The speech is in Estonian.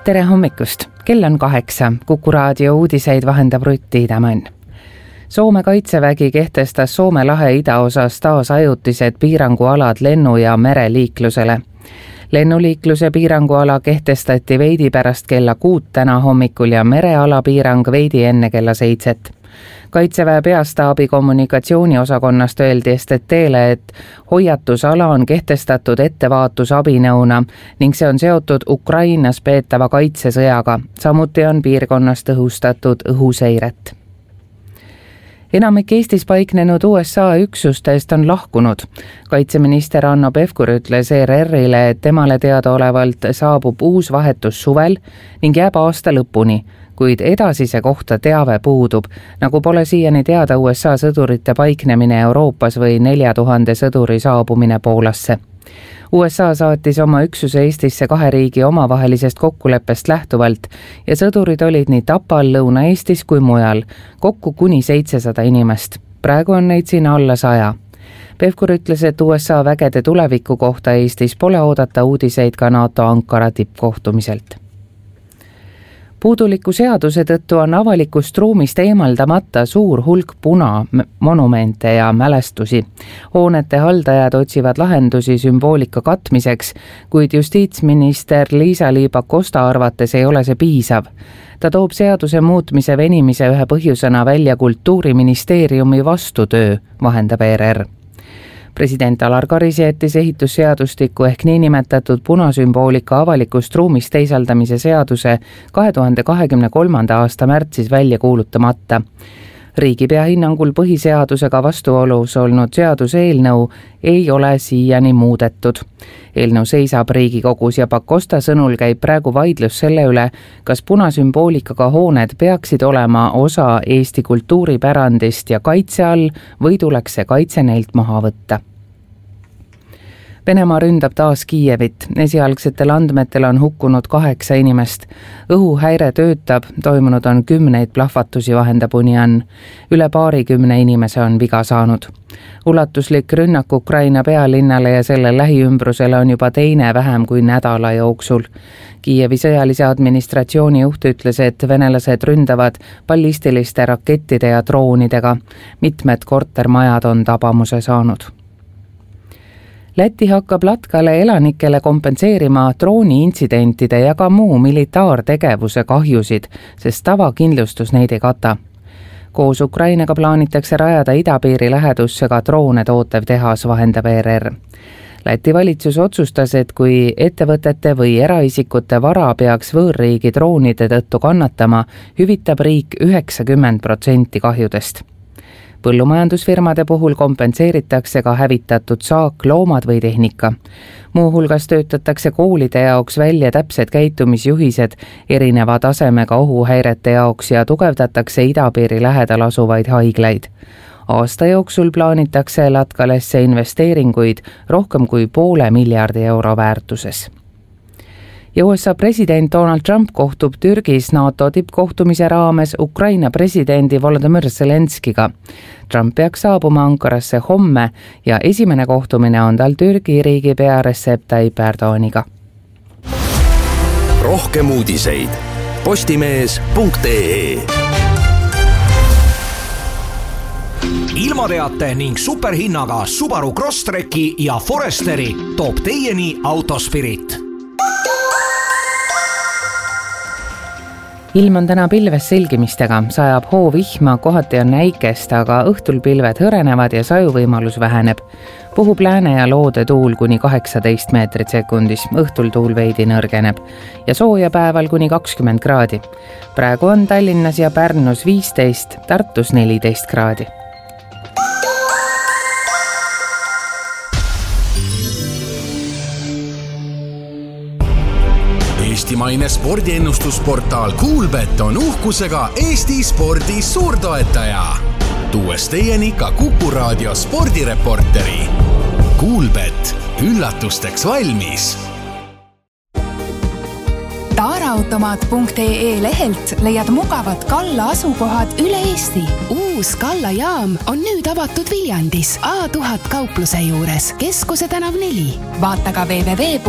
Tere hommikust! Kell on 8. Kuku raadio uudiseid vahendab Rutt Tiidemann. Soome kaitsevägi kehtestas Soome lahe idaosas taas ajutised piirangualad lennu- ja mereliiklusele. Lennuliikluse piiranguala kehtestati veidi pärast kella 6 täna hommikul ja mereala piirang veidi enne kella 7. Kaitseväe peastaabi kommunikatsiooniosakonnast öeldi STT-le, et hoiatusala on kehtestatud ettevaatusabinõuna ning see on seotud Ukrainas peetava kaitsesõjaga. Samuti on piirkonnas tõhustatud õhuseiret. Enamik Eestis paiknenud USA üksustest on lahkunud. Kaitseminister Hanno Pevkur ütles ERR-ile, et temale teadaolevalt saabub uus vahetus suvel ning jääb aasta lõpuni, kuid edasise kohta teave puudub, nagu pole siiani teada USA sõdurite paiknemine Euroopas või 4000 sõduri saabumine Poolasse. USA saatis oma üksuse Eestisse 2 riigi omavahelisest kokkuleppest lähtuvalt ja sõdurid olid nii Tapal, Lõuna-Eestis kui mujal, kokku kuni 700 inimest. Praegu on neid siin alla 100. Pevkur ütles, et USA vägede tuleviku kohta Eestis pole oodata uudiseid ka NATO Ankara tippkohtumiselt. Puuduliku seaduse tõttu on avalikust ruumist eemaldamata suur hulk monumente ja mälestusi. Hoonete haldajad otsivad lahendusi sümboolika katmiseks, kuid justiitsminister Liisa-Ly Pakosta arvates ei ole see piisav. Ta toob seaduse muutmise venimise ühe põhjusena välja Kultuuriministeeriumi vastutöö, vahendab ERR. President Alar Karis jättis ehitusseadustiku ehk niinimetatud punasümboolika avalikust ruumist teisaldamise seaduse 2023. aasta märtsis välja kuulutamata. Riigipea hinnangul põhiseadusega vastuolus olnud seaduseelnõu ei ole siiani muudetud. Eelnõu seisab Riigikogus ja Pakosta sõnul käib praegu vaidlus selle üle, kas punasümboolikaga hooned peaksid olema osa Eesti kultuuripärandist ja kaitse all või tuleks see kaitse neilt maha võtta. Venemaa ründab taas Kiievit. Esialgsetel andmetel on hukkunud 8 inimest. Õhuhäire töötab, toimunud on 10 plahvatusi, vahendab Unian. Üle 20 inimese on viga saanud. Ulatuslik rünnak Ukraina pealinnale ja selle lähiümbrusele on juba teine vähem kui nädala jooksul. Kiievi sõjalise administratsiooni juht ütles, et venelased ründavad ballistiliste rakettide ja droonidega. Mitmed kortermajad on tabamuse saanud. Läti hakkab Latkale elanikele kompenseerima drooniintsidentide ja ka muu militaartegevuse kahjusid, sest tavakindlustus neid ei kata. Koos Ukrainaga plaanitakse rajada idapiiri lähedusse ka droone tootev tehas, vahendab ERR. Läti valitsus otsustas, et kui ettevõtete või eraisikute vara peaks võõrriigi droonide tõttu kannatama, hüvitab riik 90% kahjudest. Põllumajandusfirmade puhul kompenseeritakse ka hävitatud saak, loomad või tehnika. Muuhulgas töötatakse koolide jaoks välja täpsed käitumisjuhised erineva tasemega ohuhäirete jaoks ja tugevdatakse idapiiri lähedal asuvaid haiglaid. Aasta jooksul plaanitakse Latgalesse investeeringuid rohkem kui €500 miljardi väärtuses. Ja USA president Donald Trump kohtub Türgis NATO tippkohtumise raames Ukraina presidendi Volodymyr Zelenskiga. Trump peaks saabuma Ankarasse homme ja esimene kohtumine on tal Türgi riigipea Recep Tayyip Erdoganiga. Rohkem uudiseid postimees.ee. Ilmateate ning superhinnaga Subaru Crosstreki ja Foresteri toob teieni Autospirit. Ilm on täna pilves selgimistega, sajab hoovihma, kohati on näikest, aga õhtul pilved hõrenevad ja sajuvõimalus väheneb. Puhub lääne ja loode tuul kuni 18 meetrit sekundis, õhtul tuul veidi nõrgeneb ja sooja päeval kuni 20 kraadi. Praegu on Tallinnas ja Pärnus 15, Tartus 14 kraadi. Eestimaine spordiennustusportaal Kuulbet on uhkusega Eesti spordi suurtoetaja. Tuues teieni ka Kuku raadio spordireporteri. Kuulbet, üllatusteks valmis. Taaraautomaat.ee lehelt leiad mugavad Kalla asukohad üle Eesti. Uus Kalla jaam on nüüd avatud Viljandis A1000 kaupluse juures, Keskuse tänav 4. Vaata ka www.